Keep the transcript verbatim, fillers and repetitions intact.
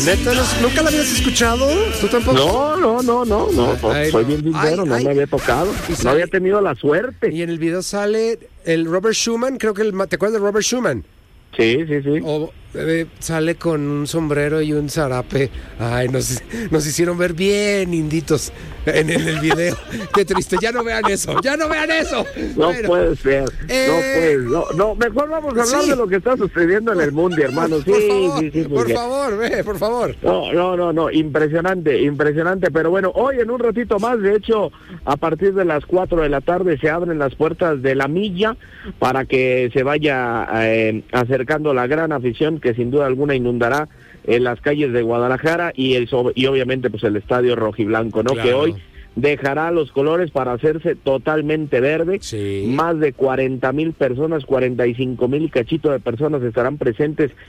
¿Neta? ¿Nunca la habías escuchado? ¿Tú tampoco? No, no, no, no, no. Ay, Soy no. bien sincero, Ay, no ay. me había tocado. Y No sale- había tenido la suerte. Y en el video sale el Robert Schumann, creo que el, ¿te acuerdas de Robert Schumann? Sí, sí, sí. O eh, sale con un sombrero y un zarape. Ay, nos, nos hicieron ver bien inditos en, en el video. Qué triste, ya no vean eso, ya no vean eso. No Bueno, puede ser. eh, No puede. No, no, mejor vamos a hablar sí. de lo que está sucediendo en el mundo, hermano. Sí, por favor, sí, sí. por porque- favor, ve, por favor. No, no, no, no, impresionante, impresionante, pero bueno, hoy en un ratito más, de hecho, a partir de las cuatro de la tarde se abren las puertas de la milla para que se vaya eh, acercando la gran afición que sin duda alguna inundará en las calles de Guadalajara y el sobre- y obviamente pues el estadio rojiblanco, ¿no? Claro. Que hoy dejará los colores para hacerse totalmente verde. Sí. Más de cuarenta mil personas, cuarenta y cinco mil y cachito de personas estarán presentes